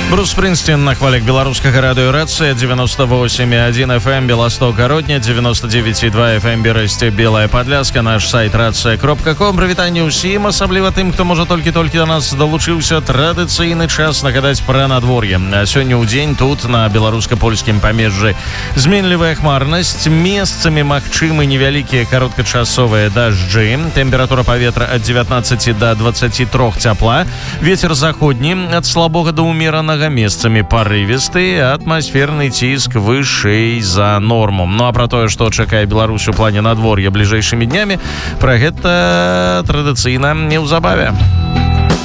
Брус Спринстин на хвалях беларускага радыёрацыя 98,1 FM Беласток-Гародня, 99,2 FM Берасце, Белая Падляска, наш сайт рацыя.ком. Прывітанне ўсім, асабліва тым, хто можа толькі-толькі да нас далучыўся. Традыцыйны час нагадаць пра надвор'е. Сёння ў дзень тут, на беларуска-польскім памежжы, зменлівая хмарнасць, месцамі магчымы невялікія кароткачасовыя дажджы. Тэмпература паветра ад 19 до 23 цяпла. Вецер заходні ад слабога да умеранага, месцамі парывісты, атмасферны ціск вышэй за норму. Ну а пра тое, што чакае Беларусь у плане надвор'я бліжэйшымі днямі, пра гэта традыцыйна неўзабаве.